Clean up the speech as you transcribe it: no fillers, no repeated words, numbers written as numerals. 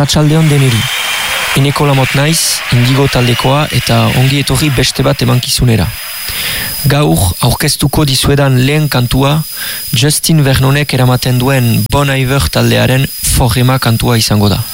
Arratsaldeon deneri. Eneko Lamot naiz, Indigo taldekoa eta ongi etorri beste bat emankizunera. Gaur aurkeztuko dizuedan lehen kantua Justin Vernonek eramaten duen Bon Iver taldearen Forema kantua izango da.